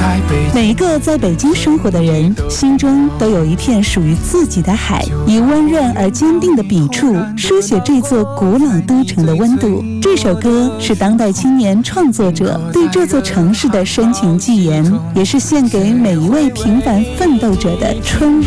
每一个在北京生活的人，心中都有一片属于自己的海，以温润而坚定的笔触，书写这座古老都城的温度。这首歌是当代青年创作者对这座城市的深情寄言，也是献给每一位平凡奋斗者的春